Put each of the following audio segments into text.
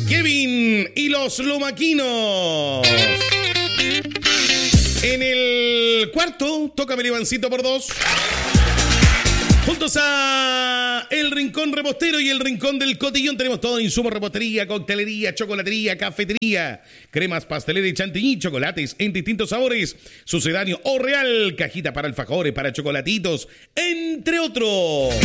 Kevin y los Lumaquinos. En el cuarto, tócame el Ivancito por 2. Juntos a El Rincón Repostero y El Rincón del Cotillón tenemos todo: insumos, repostería, coctelería, chocolatería, cafetería, cremas, pastelería y chantilly, chocolates en distintos sabores, sucedáneo o real, cajita para alfajores, para chocolatitos, entre otros.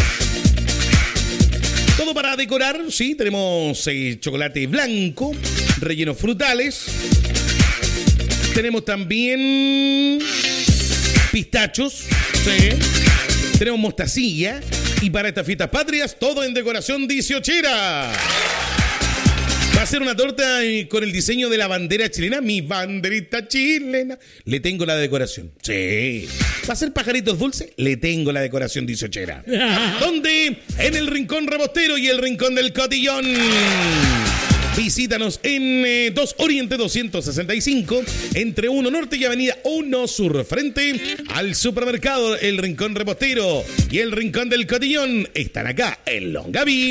Todo para decorar, sí, tenemos chocolate blanco, rellenos frutales. Tenemos también pistachos, sí. Tenemos mostacilla. Y para estas fiestas patrias, todo en decoración 18era. Va a ser una torta con el diseño de la bandera chilena. Mi banderita chilena. Le tengo la decoración. Sí. Va a ser pajaritos dulces. Le tengo la decoración 18era. ¿Dónde? En El Rincón Repostero y El Rincón del Cotillón. Visítanos en 2 Oriente 265, entre 1 Norte y Avenida 1 Sur, frente al supermercado El Rincón Repostero y El Rincón del Cotillón. Están acá en Longaví.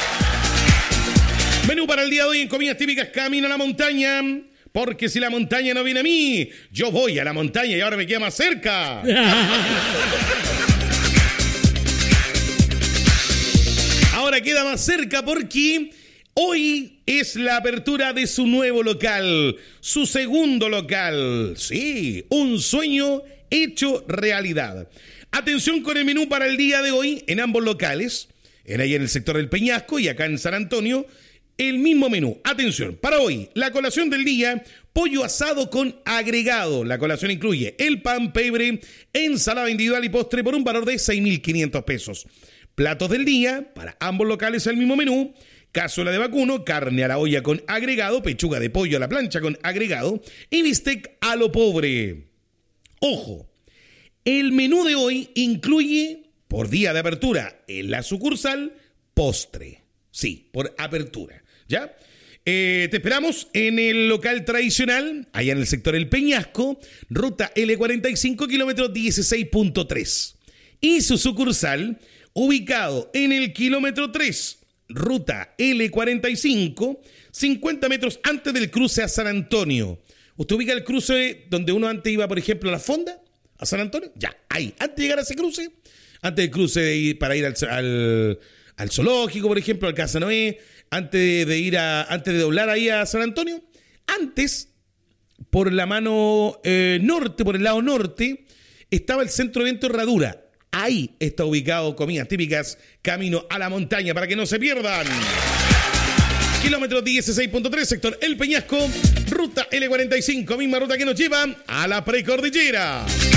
Menú para el día de hoy en comidas típicas: camino a la montaña. Porque si la montaña no viene a mí, yo voy a la montaña y ahora me queda más cerca. Ahora queda más cerca porque hoy es la apertura de su nuevo local, su segundo local. Sí, un sueño hecho realidad. Atención con el menú para el día de hoy en ambos locales, en el sector del Peñasco y acá en San Antonio, el mismo menú. Atención, para hoy, la colación del día: pollo asado con agregado. La colación incluye el pan, pebre, ensalada individual y postre por un valor de 6.500 pesos. Platos del día, para ambos locales el mismo menú: cazuela de vacuno, carne a la olla con agregado, pechuga de pollo a la plancha con agregado y bistec a lo pobre. Ojo, el menú de hoy incluye, por día de apertura en la sucursal, postre. Sí, por apertura, ¿ya? Te esperamos en el local tradicional, allá en el sector El Peñasco, ruta L45, kilómetro 16.3. Y su sucursal, ubicado en el kilómetro 3, ruta L45, 50 metros antes del cruce a San Antonio. ¿Usted ubica el cruce donde uno antes iba, por ejemplo, a La Fonda, a San Antonio? Ya, ahí, antes de llegar a ese cruce, antes del cruce para ir al zoológico, por ejemplo, al Casa Noé, antes de doblar ahí a San Antonio, antes, por la mano norte, por el lado norte, estaba el centro de evento Herradura. Ahí está ubicado comidas típicas, camino a la montaña, para que no se pierdan. Kilómetro 16.3, sector El Peñasco, ruta L45, misma ruta que nos lleva a la precordillera.